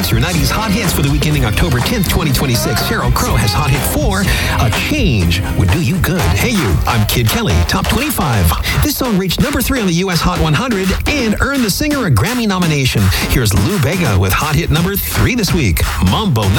your 90s hot hits for the week ending October 10th, 2026. Sheryl Crow has hot hit 4, A Change Would Do You Good. Hey you, I'm Kid Kelly, top 25. This song reached number 3 on the U.S. Hot 100 and earned the singer a Grammy nomination. Here's Lou Bega with hot hit number 3 this week, Mambo No.